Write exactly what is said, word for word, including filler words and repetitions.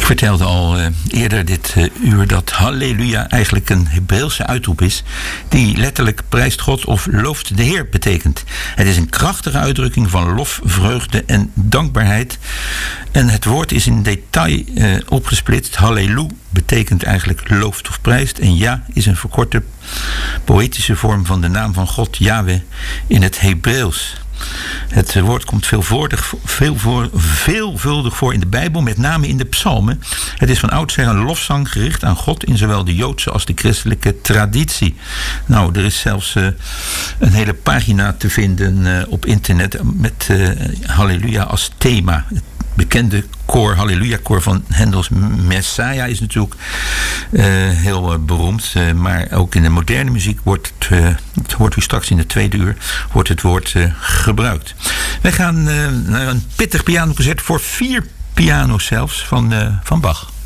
vertelde al uh, eerder dit uh, uur dat Halleluja eigenlijk een Hebreeuwse uitroep is die letterlijk prijst God of looft de Heer betekent. Het is een krachtige uitdrukking van lof, vreugde en dankbaarheid. En het woord is in detail uh, opgesplitst. Hallelu betekent eigenlijk looft of prijst. En ja is een verkorte poëtische vorm van de naam van God, Yahweh, in het Hebreeuws. Het woord komt veelvuldig, veel, veelvuldig voor in de Bijbel, met name in de psalmen. Het is van oudsher een lofzang gericht aan God in zowel de Joodse als de christelijke traditie. Nou, er is zelfs uh, een hele pagina te vinden uh, op internet met uh, Halleluja als thema. Het bekende koor, Halleluja-koor van Hendels Messiah is natuurlijk uh, heel uh, beroemd. Uh, maar ook in de moderne muziek wordt het, uh, het hoort u straks in de tweede uur, wordt het woord uh, gebruikt. Wij gaan uh, naar een pittig pianoconcert voor vier piano's zelfs van, uh, van Bach.